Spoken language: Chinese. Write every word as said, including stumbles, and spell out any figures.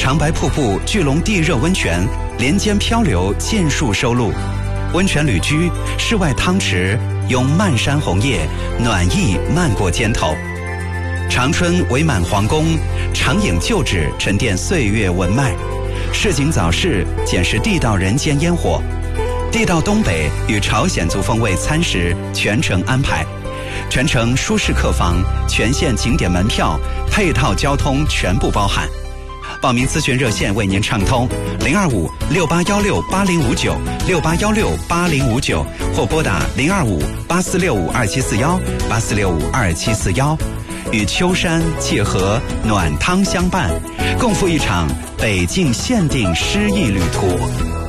长白瀑布巨龙地热温泉连间漂流尽数收录。温泉旅居，世外汤池，拥漫山红叶，暖意漫过肩头。长春伪满皇宫，长影旧址，沉淀岁月文脉。市井早市，捡拾地道人间烟火。地道东北与朝鲜族风味餐食全程安排，全程舒适客房，全线景点门票，配套交通全部包含。报名咨询热线为您畅通零二五六八幺六八零五九六八幺六八零五九，或拨打零二五八四六五二七四幺八四六五二七四幺。与秋山沏河，暖汤相伴，共赴一场北境限定诗意旅途。